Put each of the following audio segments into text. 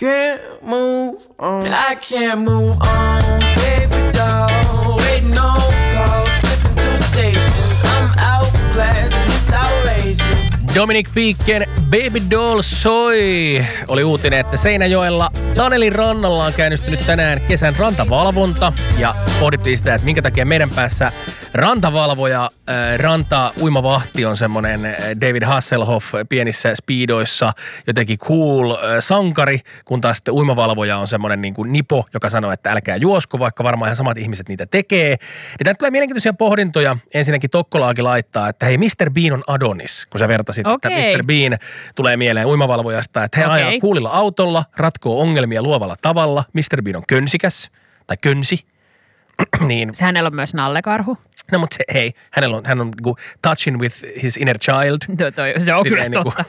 can't move on. I can't move on, baby doll. Waiting on calls, flipping through stations. I'm outclassed and it's outrageous. Dominic Fiken Baby Doll soi. Oli uutinen, että Seinäjoella Tanelin rannalla on käynnistynyt tänään kesän rantavalvonta. Ja pohdittiin sitä, että minkä takia meidän päässä rantavalvoja, ranta-uimavahti on semmoinen David Hasselhoff pienissä speedoissa, jotenkin cool sankari, kun taas sitten uimavalvoja on semmoinen niin kuin nipo, joka sanoo, että älkää juosko, vaikka varmaan ihan samat ihmiset niitä tekee. Ja tänne tulee mielenkiintoisia pohdintoja. Ensinnäkin Tokkolaakin laittaa, että hei, Mr. Bean on Adonis, kun sä vertasit, että Mr. Bean tulee mieleen uimavalvojasta, että he ajaa kuulilla autolla, ratkoo ongelmia luovalla tavalla. Mr. Bean on könsikäs, tai könsi. Niin. Hänellä on myös nallekarhu. No mutta hei, hän on niinku touching with his inner child. Se on kyllä totta.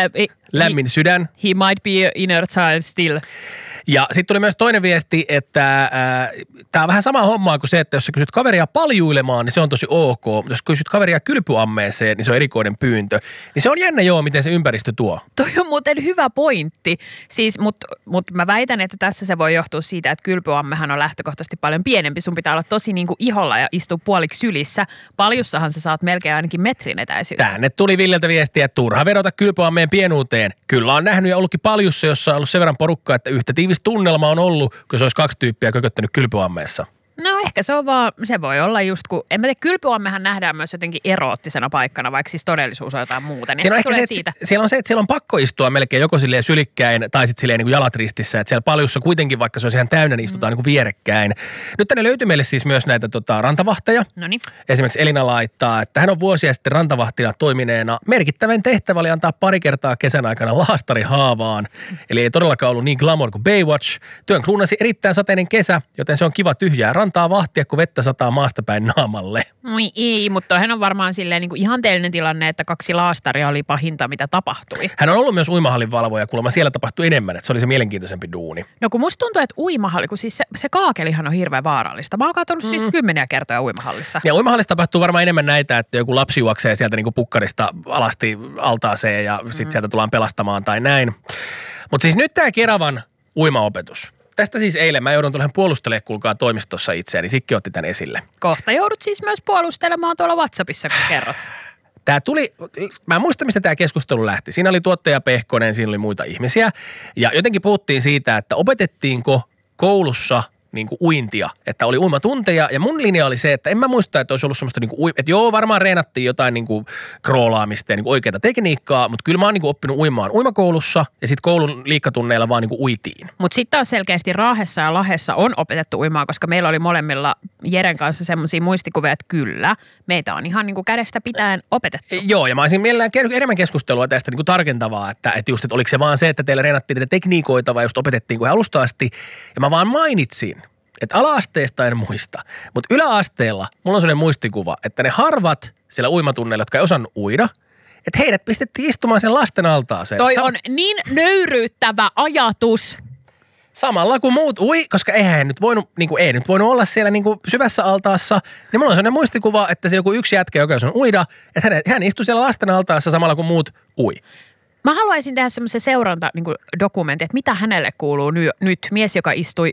Lämmin sydän. He might be inner child still. Ja sitten tuli myös toinen viesti, että tämä on vähän sama hommaa kuin se, että jos sä kysyt kaveria paljuilemaan, niin se on tosi ok. Mutta jos kysyt kaveria kylpyammeeseen, niin se on erikoinen pyyntö. Niin se on jännä miten se ympäristö tuo. Toi on muuten hyvä pointti. Siis, mut mä väitän, että tässä se voi johtua siitä, että kylpyammehan on lähtökohtaisesti paljon pienempi. Sun pitää olla tosi niinku iholla ja istua puoliksi sylissä. Paljussahan sä saat melkein ainakin metrin etäisyyttä. Tänne tuli Viljeltä viestiä, että turha vedota kylpyammeen pienuuteen. Kyllä on nähnyt ja ollutkin paljussa, jossa on ollut sen verran porukkaa, että yhtä tiivis tunnelma on ollut, kun se olisi 2 tyyppiä kököttänyt kylpyammeessa. No ehkä se on vaan, se voi olla just kun, en mä tiedä, kylpyammehan nähdään myös jotenkin eroottisena paikkana, vaikka siis todellisuus on jotain muuta. Niin siellä on ehkä se, siellä on se, että siellä on pakko istua melkein joko silleen sylikkäin tai sitten silleen niin kuin jalat ristissä, että siellä paljussa kuitenkin, vaikka se olisi ihan täynnä, niin istutaan niin kuin vierekkäin. Nyt tänne löytyy meille siis myös näitä rantavahteja. Noniin. Esimerkiksi Elina laittaa, että hän on vuosia sitten rantavahtina toimineena. Merkittävän tehtävä oli antaa pari kertaa kesän aikana laastari haavaan. Eli ei todellakaan ollut niin glamour kuin Baywatch. Työn kruunasi erittäin sateinen kesä, joten se on kiva tyhjää rantaa vahtia, kun vettä sataa maasta päin naamalle. Moi ei, mutta toihan on varmaan silleen niin kuin ihanteellinen tilanne, että 2 laastaria oli pahinta, mitä tapahtui. Hän on ollut myös uimahallin valvoja, kuulemma siellä tapahtui enemmän, että se oli se mielenkiintoisempi duuni. No kun musta tuntuu, että uimahalli, kun siis se kaakelihan on hirveän vaarallista. Mä oon katsonut siis 10 kertoja uimahallissa. Ja uimahallissa tapahtuu varmaan enemmän näitä, että joku lapsi juoksee sieltä niin kuin pukkarista alasti altaaseen ja sitten sieltä tullaan pelastamaan tai näin. Mutta siis nyt tämä Keravan uimaopetus. Tästä siis eilen mä joudun tuollahan puolustelemaan, kuulkaa toimistossa itseäni, Sikki otti tämän esille. Kohta joudut siis myös puolustelemaan tuolla WhatsAppissa, kun kerrot. Tämä tuli, mä en muista, mistä tämä keskustelu lähti. Siinä oli tuottaja Pehkonen, siinä oli muita ihmisiä. Ja jotenkin puhuttiin siitä, että opetettiinko koulussa niin kuin uintia, että oli uimatunteja. Ja mun linja oli se, että en mä muista, että olisi ollut semmoista, niin kuin, että joo, varmaan reenattiin jotain niin kuin kroolaamista ja niin kuin oikeaa tekniikkaa, mutta kyllä mä oon niin kuin oppinut uimaan uimakoulussa ja sitten koulun liikkatunneilla vaan niin kuin uitiin. Mutta sitten taas selkeästi Raahessa ja Lahessa on opetettu uimaan, koska meillä oli molemmilla Jeren kanssa semmoisia muistikuvia, että kyllä, meitä on ihan niin kuin kädestä pitäen opetettu. Joo, ja mä olisin mielellään enemmän keskustelua tästä niin kuin tarkentavaa, että just, että oliko se vaan se, että teillä reenattiin niitä tekniikoita vai just opetettiin kuin alusta asti. Ja mä vaan mainitsin, että ala-asteesta en muista, mutta yläasteella mulla on sellainen muistikuva, että ne harvat siellä uimatunneilla, jotka ei osannut uida, että heidät pistettiin istumaan sen lasten altaaseen. Toi on niin nöyryyttävä ajatus. Samalla kun muut koska eihän nyt voinut, niin kuin, ei nyt voinut olla siellä niin kuin syvässä altaassa, niin mulla on sellainen muistikuva, että se joku yksi jätkä, joka on uida, että hän istui siellä lasten altaassa samalla kun muut ui. Mä haluaisin tehdä semmoisen seurantadokumentin, että mitä hänelle kuuluu nyt. Mies, joka istui